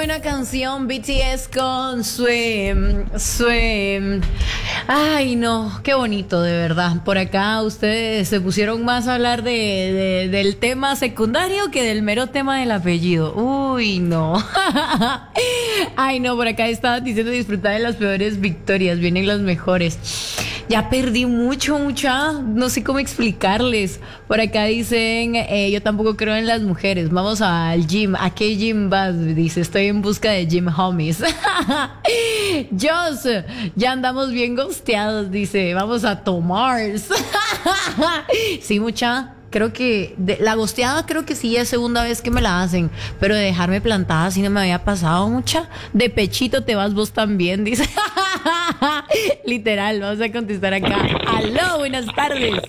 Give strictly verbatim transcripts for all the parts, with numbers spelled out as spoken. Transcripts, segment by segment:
buena canción, B T S con Swim, Swim. Ay, no, qué bonito, de verdad. Por acá ustedes se pusieron más a hablar de, de- del tema secundario que del mero tema del apellido. Uy, no. Ay, no, por acá estaban diciendo disfrutar de las peores victorias, vienen las mejores. Ya perdí mucho, mucha, no sé cómo explicarles. Por acá dicen, eh, yo tampoco creo en las mujeres. Vamos al gym. ¿A qué gym vas? Dice, estoy en busca de gym homies. Joss, ya andamos bien ghosteados, dice, vamos a tomar. Sí, mucha. Creo que de- la gosteada creo que sí es segunda vez que me la hacen, pero de dejarme plantada así no me había pasado mucha. De pechito te vas vos también, dice. Literal, vamos a contestar acá. Aló, buenas tardes.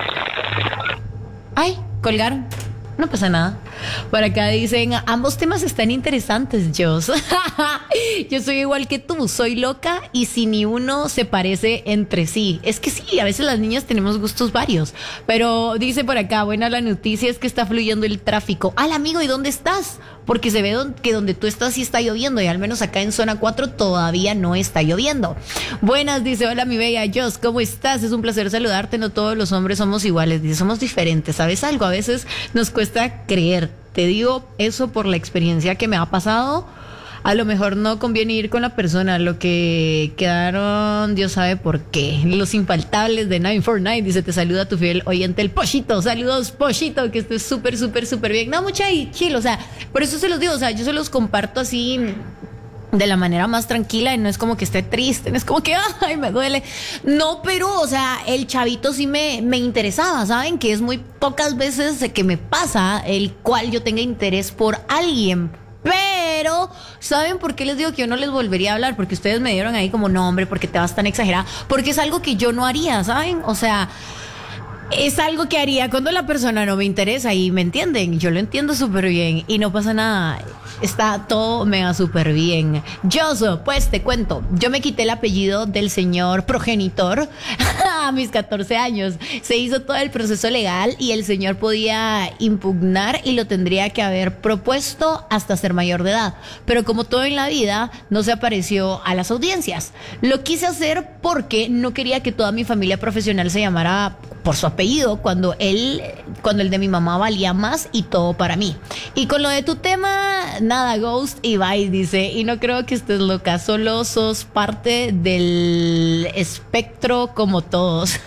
Ay, colgaron. No pasa nada. Por acá dicen, ambos temas están interesantes, Joss. Yo soy igual que tú, soy loca y si ni uno se parece entre sí. Es que sí, a veces las niñas tenemos gustos varios. Pero dice por acá, buena la noticia es que está fluyendo el tráfico. Al amigo, ¿y dónde estás? Porque se ve don- que donde tú estás sí está lloviendo y al menos acá en zona cuatro todavía no está lloviendo. Buenas, dice, hola mi bella Joss, ¿cómo estás? Es un placer saludarte, no todos los hombres somos iguales, dice, somos diferentes, ¿sabes algo? A veces nos cuesta creer, te digo eso por la experiencia que me ha pasado. A lo mejor no conviene ir con la persona, lo que quedaron, Dios sabe por qué. Los infaltables de nueve cuatro nueve, dice, te saluda tu fiel oyente, el Pochito. Saludos, Pochito, que estés súper, súper, súper bien. No, mucha y chill, o sea, por eso se los digo, o sea, yo se los comparto así de la manera más tranquila y no es como que esté triste, no es como que, ay, me duele. No, pero, o sea, el chavito sí me, me interesaba, ¿saben? Que es muy pocas veces que me pasa el cual yo tenga interés por alguien. Pero, ¿saben por qué les digo que yo no les volvería a hablar? Porque ustedes me dieron ahí como, no, hombre, porque te vas tan exagerada. Porque es algo que yo no haría, ¿saben? O sea, es algo que haría cuando la persona no me interesa y me entienden. Yo lo entiendo súper bien y no pasa nada. Está todo mega súper bien. Yo, pues te cuento, yo me quité el apellido del señor progenitor a mis catorce años. Se hizo todo el proceso legal y el señor podía impugnar y lo tendría que haber propuesto hasta ser mayor de edad. Pero como todo en la vida, no se apareció a las audiencias. Lo quise hacer porque no quería que toda mi familia profesional se llamara por su apellido cuando él, cuando el de mi mamá valía más y todo para mí. Y con lo de tu tema, nada, ghost y bye, dice. Y no creo que estés loca, solo sos parte del espectro como todos.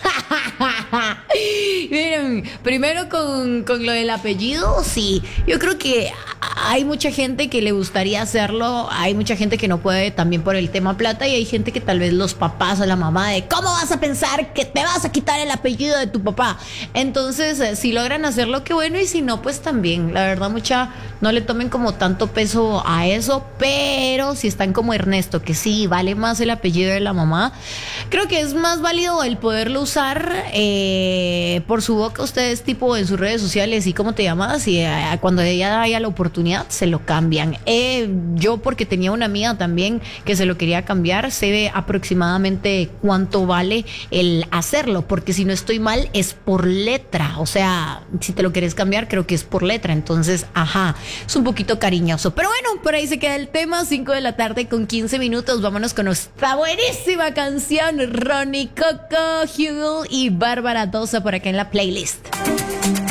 Miren, primero con, con lo del apellido, sí. Yo creo que hay mucha gente que le gustaría hacerlo, hay mucha gente que no puede también por el tema plata y hay gente que tal vez los papás o la mamá de ¿cómo vas a pensar que te vas a quitar el apellido de tu papá? Entonces, eh, si logran hacerlo, qué bueno, y si no, pues también. La verdad, mucha, no le tomen como tanto peso a eso, pero si están como Ernesto, que sí, vale más el apellido de la mamá, creo que es más válido el poderlo usar eh, por su boca, ustedes tipo en sus redes sociales y cómo te llamas, y eh, cuando ella haya la oportunidad se lo cambian. Eh, yo porque tenía una amiga también que se lo quería cambiar, sé aproximadamente cuánto vale el hacerlo, porque si no estoy mal es por letra, o sea, si te lo quieres cambiar creo que es por letra, entonces, ajá, es un poquito cariñoso, pero bueno, por ahí se queda el tema, cinco de la tarde con quince minutos, vámonos con nuestra buenísima canción, Ronnie Coco, Hugo y Bárbara Dosa por acá en la playlist.